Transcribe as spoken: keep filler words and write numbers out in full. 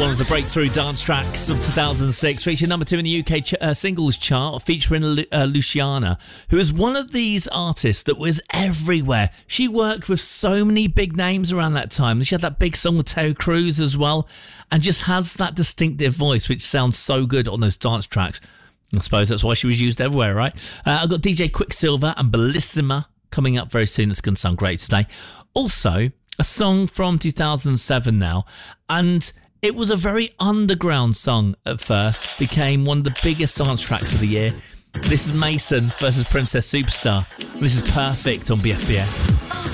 One of the breakthrough dance tracks of two thousand six, reaching number two in the U K ch- uh, singles chart, featuring Lu- uh, Luciana, who is one of these artists that was everywhere. She worked with so many big names around that time. She had that big song with Terry Crews as well, and just has that distinctive voice which sounds so good on those dance tracks. I suppose that's why she was used everywhere, right? Uh, I've got D J Quicksilver and Bellissima coming up very soon. That's going to sound great today. Also, a song from two thousand seven now, and it was a very underground song at first, became one of the biggest dance tracks of the year. This is Mason versus Princess Superstar. This is Perfect on B F B S.